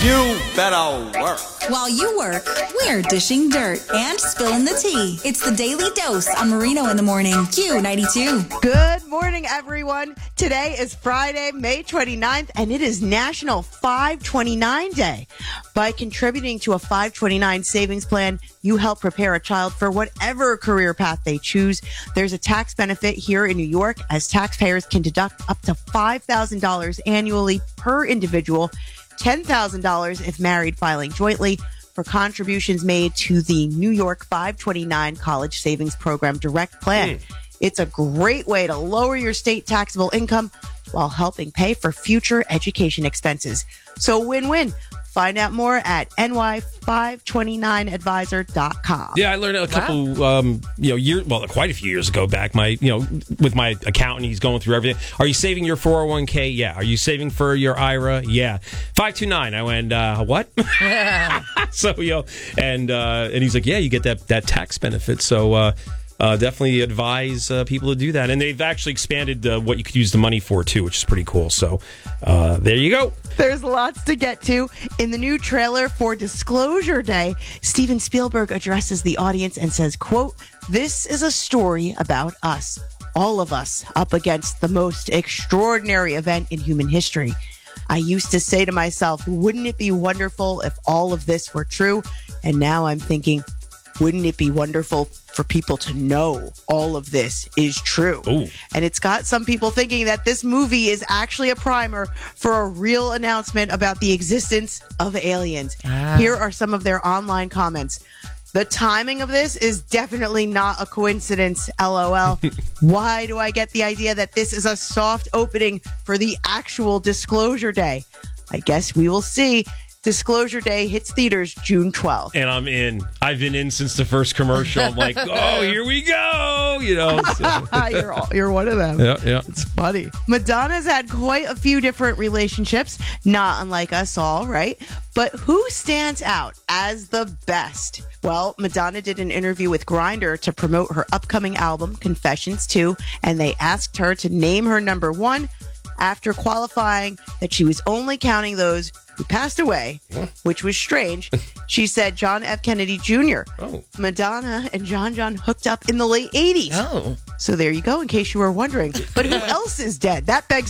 You better work. While you work, we're dishing dirt and spilling the tea. It's the Daily Dose on Marino in the Morning. Q92. Good morning, everyone. Today is Friday, May 29th, and it is National 529 Day. By contributing to a 529 savings plan, you help prepare a child for whatever career path they choose. There's a tax benefit here in New York, as taxpayers can deduct up to $5,000 annually per individual, $10,000 if married filing jointly, for contributions made to the New York 529 College Savings Program Direct Plan. It's a great way to lower your state taxable income while helping pay for future education expenses. So win-win. Find out more at ny529advisor.com. Yeah, I learned a couple, quite a few years ago back, with my accountant, he's going through everything. Are you saving your 401k? Yeah. Are you saving for your IRA? Yeah. 529. I went, what? So, and he's like, yeah, you get that tax benefit. So, definitely advise people to do that. And they've actually expanded what you could use the money for, too, which is pretty cool. So there you go. There's lots to get to. In the new trailer for Disclosure Day, Steven Spielberg addresses the audience and says, quote, "This is a story about us, all of us, up against the most extraordinary event in human history. I used to say to myself, wouldn't it be wonderful if all of this were true? And now I'm thinking, wouldn't it be wonderful for people to know all of this is true?" Ooh. And it's got some people thinking that this movie is actually a primer for a real announcement about the existence of aliens. Here are some of their online comments. "The timing of this is definitely not a coincidence, LOL. Why do I get the idea that this is a soft opening for the actual Disclosure Day? I guess we will see. Disclosure Day hits theaters June 12th. And I'm in. I've been in since the first commercial. I'm like, oh, here we go. So. You're one of them. Yeah. It's funny. Madonna's had quite a few different relationships, not unlike us all, right? But who stands out as the best? Well, Madonna did an interview with Grindr to promote her upcoming album, Confessions 2, and they asked her to name her number one after qualifying that she was only counting those who passed away, which was strange. She said John F. Kennedy Jr. Oh. Madonna and John hooked up in the late 80s. Oh. So there you go, in case you were wondering. But who else is dead? That begs